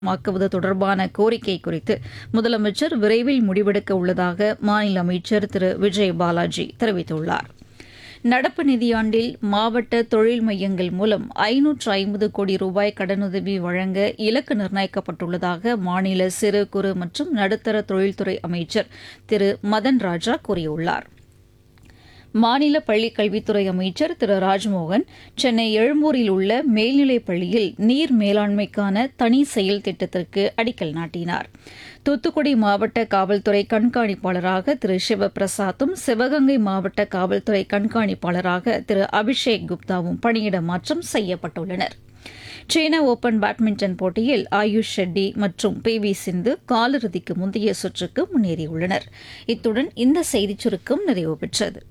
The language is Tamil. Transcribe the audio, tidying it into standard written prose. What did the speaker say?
மாக்குவது தொடர்பான கோரிக்கை குறித்து முதலமைச்சர் விரைவில் முடிவெடுக்க உள்ளதாக மாநில அமைச்சர் திரு விஜய் பாலாஜி தெரிவித்துள்ளார். நடப்பு நிதியாண்டில் மாவட்ட தொழில் மையங்கள் மூலம் 550 கோடி ரூபாய் கடனுதவி வழங்க இலக்கு நிர்ணயிக்கப்பட்டுள்ளதாக மாநில சிறு குறு மற்றும் நடுத்தர தொழில்துறை அமைச்சர் திரு மதன் ராஜா கூறியுள்ளார். மாநில பள்ளிக் கல்வித்துறை அமைச்சர் திரு ராஜ்மோகன் சென்னை எழும்பூரில் உள்ள மேல்நிலைப் பள்ளியில் நீர் மேலாண்மைக்கான தனி செயல் திட்டத்திற்கு அடிக்கல் நாட்டினார். தூத்துக்குடி மாவட்ட காவல்துறை கண்காணிப்பாளராக திரு சிவபிரசாத்தும் சிவகங்கை மாவட்ட காவல்துறை கண்காணிப்பாளராக திரு அபிஷேக் குப்தாவும் பணியிட மாற்றம் செய்யப்பட்டுள்ளனர். சீன ஓபன் பேட்மிண்டன் போட்டியில் ஆயுஷ் ஷெட்டி மற்றும் பி சிந்து காலிறுதிக்கு முந்தைய சுற்றுக்கு முன்னேறியுள்ளனர். இத்துடன் இந்த செய்திச் சுருக்கம் நிறைவு பெற்றது.